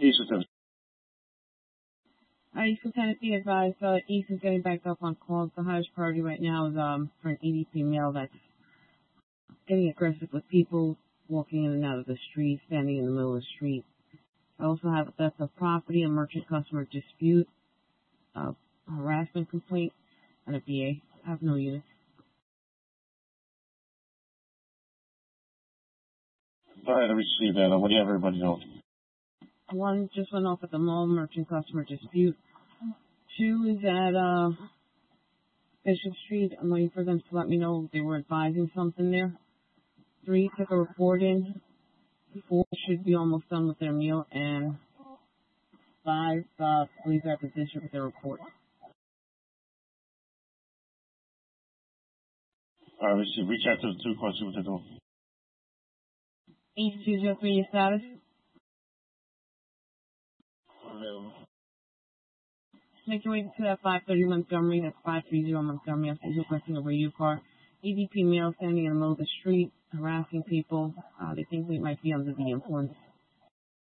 East Lieutenant. East Lieutenant, be advised, East is getting backed up on calls. The highest priority right now is for an EDP male that's getting aggressive with people walking in and out of the street, standing in the middle of the street. I also have a theft of property, a merchant customer dispute, a harassment complaint, and a VA. I have no units. All right, I received that. What do you have everybody know? One just went off at the mall, merchant customer dispute. Two is at Bishop Street. I'm waiting for them to let me know they were advising something there. 3 took a report in. 4 should be almost done with their meal. And 5 leave at the district with their report. All right, let's see. Reach out to the 2 cars, see what they're doing. East 203, your status? Make your way to that 530 Montgomery. That's 530 Montgomery. I'm requesting a radio car. EDP male standing in the middle of the street, harassing people. They think we might be under the influence.